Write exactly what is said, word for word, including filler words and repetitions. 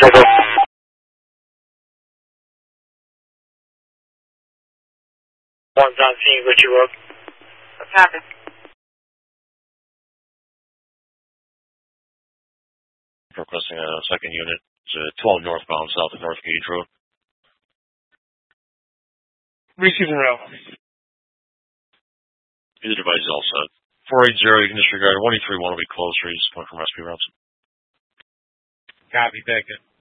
One's on scene, Richie Road. What's happened? Requesting a second unit to twelve northbound south of North Gage Road. Receiving rail. Either device is all set. four eighty, you can disregard. one eight three one will be closed for use point from rescue routes. Copy, back in.